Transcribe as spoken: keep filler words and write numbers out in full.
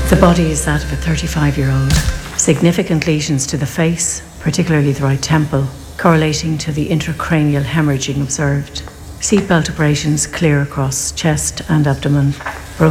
The body is that of a thirty-five-year-old. Significant lesions to the face, particularly the right temple, correlating to the intracranial hemorrhaging observed. Seatbelt abrasions clear across chest and abdomen.